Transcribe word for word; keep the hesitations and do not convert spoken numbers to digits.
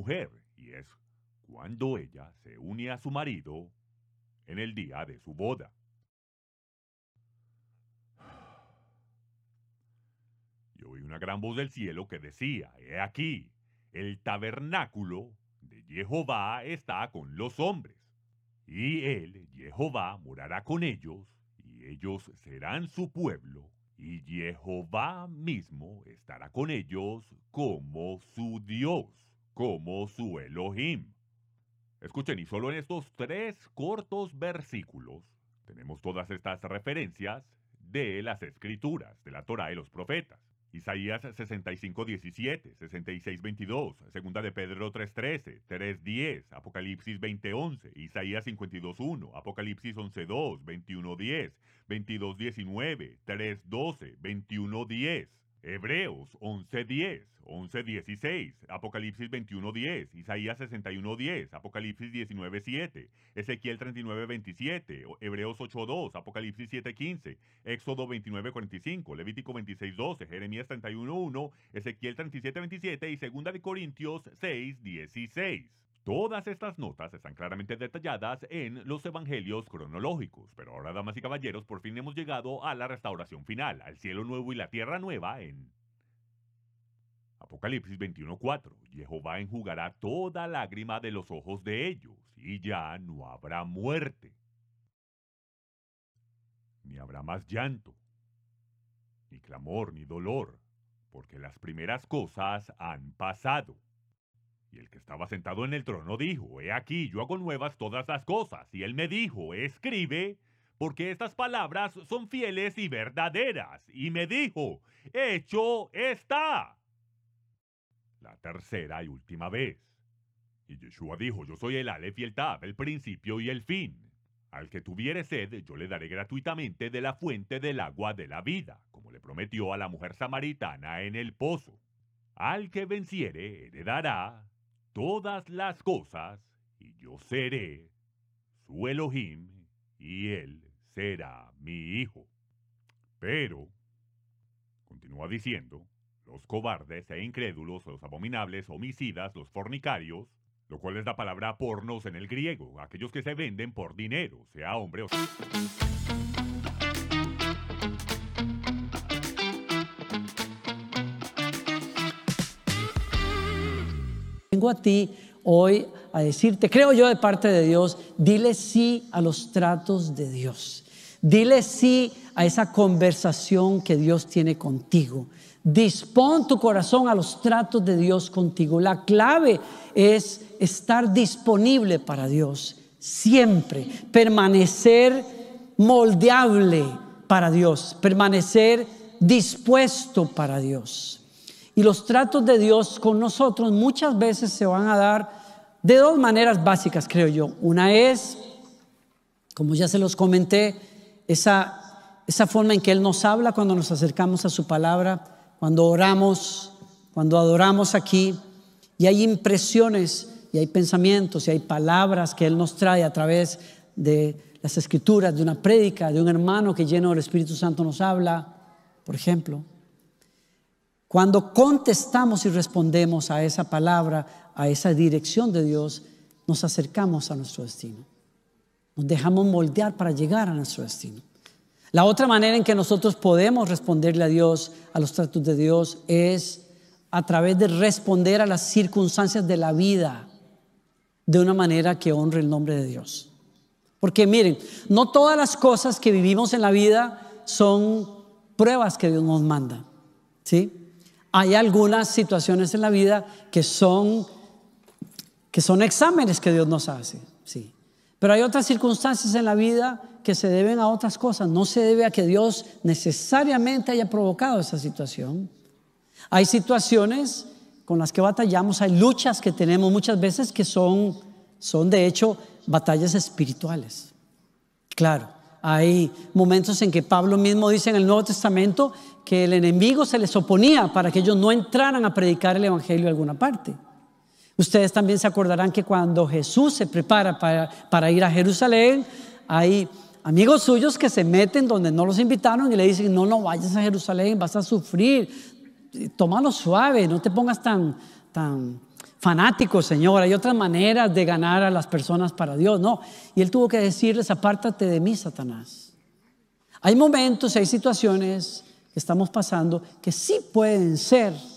mujer, y es cuando ella se une a su marido en el día de su boda. Y oí una gran voz del cielo que decía: he aquí, el tabernáculo de Jehová está con los hombres, y él, Jehová, morará con ellos, y ellos serán su pueblo, y Jehová mismo estará con ellos como su Dios, como su Elohim. Escuchen, y solo en estos tres cortos versículos tenemos todas estas referencias de las escrituras, de la Torá y los profetas. Isaías sesenta y cinco, diecisiete, sesenta y seis, veintidós, Segunda de Pedro tres, trece, tres, diez, Apocalipsis veinte, once, Isaías cincuenta y dos, uno, Apocalipsis once, dos, veintiuno, diez, veintidós, diecinueve, tres, doce, veintiuno, diez, Hebreos once, diez, once, dieciséis, Apocalipsis veintiuno, diez, Isaías sesenta y uno, diez, Apocalipsis diecinueve, siete, Ezequiel treinta y nueve, veintisiete, Hebreos ocho, dos, Apocalipsis siete, quince, Éxodo veintinueve, cuarenta y cinco, Levítico veintiséis, doce, Jeremías treinta y uno, uno, Ezequiel treinta y siete, veintisiete y Segunda de Corintios seis, dieciséis. Todas estas notas están claramente detalladas en los evangelios cronológicos, pero ahora, damas y caballeros, por fin hemos llegado a la restauración final, al cielo nuevo y la tierra nueva en Apocalipsis veintiuno, cuatro. Jehová enjugará toda lágrima de los ojos de ellos, y ya no habrá muerte, ni habrá más llanto, ni clamor, ni dolor, porque las primeras cosas han pasado. Y el que estaba sentado en el trono dijo: he aquí, yo hago nuevas todas las cosas. Y él me dijo: escribe, porque estas palabras son fieles y verdaderas. Y me dijo: hecho está. La tercera y última vez. Y Yeshua dijo: yo soy el Alef y el Tab, el principio y el fin. Al que tuviere sed, yo le daré gratuitamente de la fuente del agua de la vida, como le prometió a la mujer samaritana en el pozo. Al que venciere, heredará todas las cosas, y yo seré su Elohim, y él será mi hijo. Pero, continúa diciendo, los cobardes e incrédulos, los abominables, homicidas, los fornicarios, lo cual es la palabra pornos en el griego, aquellos que se venden por dinero, sea hombre o... Vengo a ti hoy a decirte, creo yo de parte de Dios, dile sí a los tratos de Dios. Dile sí a esa conversación que Dios tiene contigo. Dispón tu corazón a los tratos de Dios contigo. La clave es estar disponible para Dios siempre, permanecer moldeable para Dios, permanecer dispuesto para Dios. Y los tratos de Dios con nosotros muchas veces se van a dar de dos maneras básicas, creo yo. Una es, como ya se los comenté, esa, esa forma en que Él nos habla cuando nos acercamos a su palabra, cuando oramos, cuando adoramos aquí, y hay impresiones, y hay pensamientos, y hay palabras que Él nos trae a través de las Escrituras, de una prédica, de un hermano que lleno del Espíritu Santo nos habla, por ejemplo. Cuando contestamos y respondemos a esa palabra, a esa dirección de Dios, nos acercamos a nuestro destino. Nos dejamos moldear para llegar a nuestro destino. La otra manera en que nosotros podemos responderle a Dios, a los tratos de Dios, es a través de responder a las circunstancias de la vida de una manera que honre el nombre de Dios. Porque miren, no todas las cosas que vivimos en la vida son pruebas que Dios nos manda, ¿sí? Hay algunas situaciones en la vida que son, que son exámenes que Dios nos hace, sí. Pero hay otras circunstancias en la vida que se deben a otras cosas. No se debe a que Dios necesariamente haya provocado esa situación. Hay situaciones con las que batallamos, hay luchas que tenemos muchas veces que son, son de hecho batallas espirituales. Claro, hay momentos en que Pablo mismo dice en el Nuevo Testamento que el enemigo se les oponía para que ellos no entraran a predicar el evangelio a alguna parte. Ustedes también se acordarán que cuando Jesús se prepara para, para ir a Jerusalén, hay amigos suyos que se meten donde no los invitaron y le dicen: no, no vayas a Jerusalén, vas a sufrir, tómalo suave, no te pongas tan, tan fanáticos, Señor. Hay otras maneras de ganar a las personas para Dios. No. Y Él tuvo que decirles: apártate de mí, Satanás. Hay momentos, hay situaciones que estamos pasando que sí pueden ser